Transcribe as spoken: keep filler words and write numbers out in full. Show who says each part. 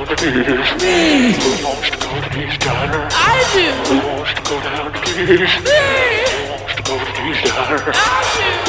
Speaker 1: to Keys?
Speaker 2: Me.
Speaker 1: Who wants to go to Keys Diner?
Speaker 2: I do.
Speaker 1: Who wants to go down to Keys?
Speaker 2: Me.
Speaker 1: Who wants to go to Keys Diner?
Speaker 2: I do.